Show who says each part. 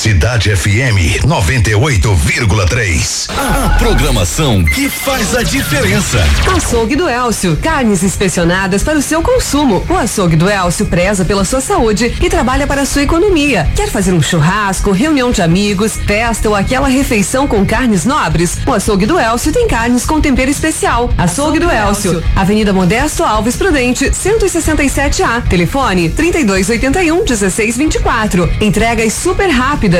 Speaker 1: Cidade FM 98,3.
Speaker 2: A programação que faz a diferença.
Speaker 3: Açougue do Elcio, carnes inspecionadas para o seu consumo. O Açougue do Elcio preza pela sua saúde e trabalha para a sua economia. Quer fazer um churrasco, reunião de amigos, festa ou aquela refeição com carnes nobres? O Açougue do Elcio tem carnes com tempero especial. Açougue do Elcio, Avenida Modesto Alves Prudente, 167A. Telefone 3281-1624. Entregas super rápidas